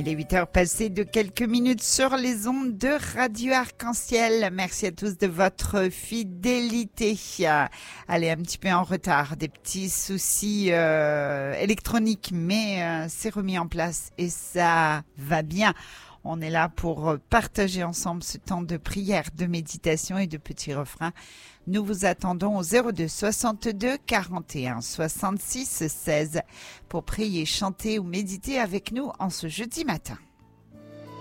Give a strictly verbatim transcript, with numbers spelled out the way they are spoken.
Il est huit heures passées de quelques minutes sur les ondes de Radio Arc-en-Ciel. Merci à tous de votre fidélité. Allez, un petit peu en retard, des petits soucis euh, électroniques, mais euh, c'est remis en place et ça va bien. On est là pour partager ensemble ce temps de prière, de méditation et de petits refrains. Nous vous attendons au zéro deux soixante-deux quarante et un soixante-six seize pour prier, chanter ou méditer avec nous en ce jeudi matin.